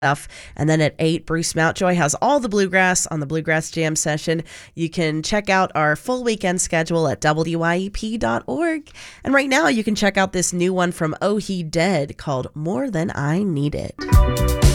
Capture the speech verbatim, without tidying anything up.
stuff. And then at eight, Bruce Mountjoy has all the bluegrass on the Bluegrass Jam session. You can check out our full weekend schedule at W I E P dot org. And right now you can check out this new one from Oh He Dead called More Than I Need It.